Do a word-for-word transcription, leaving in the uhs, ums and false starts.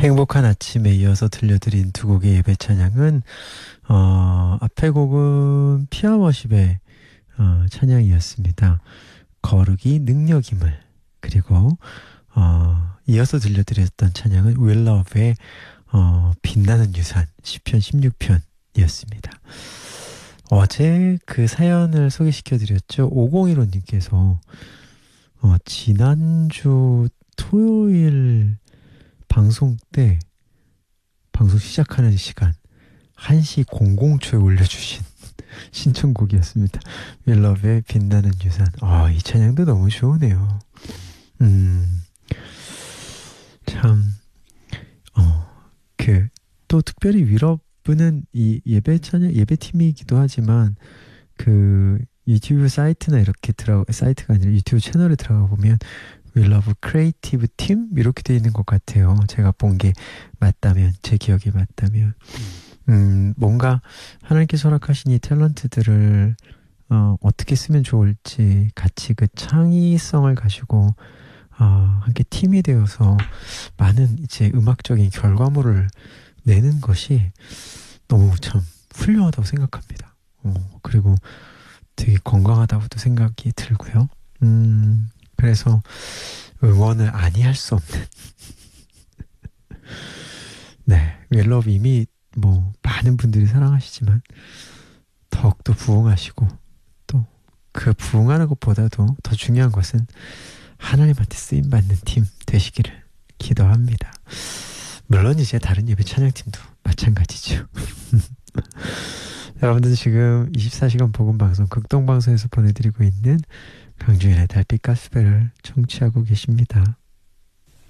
행복한 아침에 이어서 들려드린 두 곡의 예배 찬양은 어, 앞에 곡은 피아워십의 어, 찬양이었습니다. 거룩이 능력임을. 그리고 어, 이어서 들려드렸던 찬양은 Will Love의 어, 빛나는 유산 시편 십육 편이었습니다. 어제 그 사연을 소개시켜드렸죠. 오공일오님께서 어, 지난주 토요일 방송 때 방송 시작하는 시간 한 시 초에 올려주신 신청곡이었습니다. 윌러브의 빛나는 유산. 아, 이 찬양도 너무 좋으네요. 음, 참, 어, 그, 또 특별히 윌러브는 이 예배 찬양, 예배 팀이기도 하지만 그 유튜브 사이트나 이렇게 들어가, 사이트가 아니라 유튜브 채널에 들어가 보면 윌러브 크리에이티브 팀? 이렇게 되어 있는 것 같아요. 제가 본 게 맞다면, 제 기억이 맞다면. 음, 뭔가 하나님께서 허락하신 이 탤런트들을 어, 어떻게 쓰면 좋을지 같이 그 창의성을 가지고 어, 함께 팀이 되어서 많은 이제 음악적인 결과물을 내는 것이 너무 참 훌륭하다고 생각합니다. 어, 그리고 되게 건강하다고도 생각이 들고요. 음, 그래서 응원을 아니할 수 없는 네, 웰러브 이미 뭐 많은 분들이 사랑하시지만 더욱더 부흥하시고 또 그 부흥하는 것보다도 더 중요한 것은 하나님한테 쓰임받는 팀 되시기를 기도합니다. 물론 이제 다른 예배 찬양팀도 마찬가지죠. 여러분들 지금 이십사 시간 복음 방송 극동방송에서 보내드리고 있는 강주현의 달빛 가스펠을 청취하고 계십니다.